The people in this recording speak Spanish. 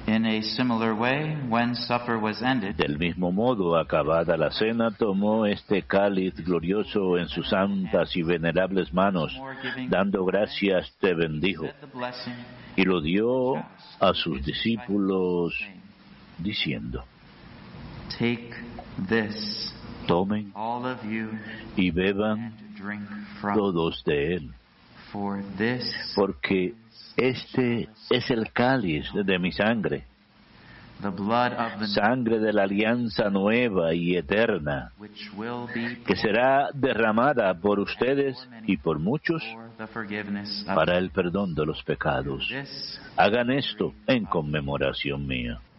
In a similar way, when supper was ended, Del mismo modo, acabada la cena, tomó este cáliz glorioso en sus santas y venerables manos, dando gracias, te bendijo, said the blessing, y lo dio a sus discípulos, diciendo: take this, tomen all of you, y beban and drink from, todos de él, for this porque este es el cáliz de mi sangre, the blood of the sangre de la alianza nueva y eterna, which will be que será derramada por ustedes y por muchos for the forgiveness of para el perdón de los pecados. this. Hagan esto en conmemoración mía.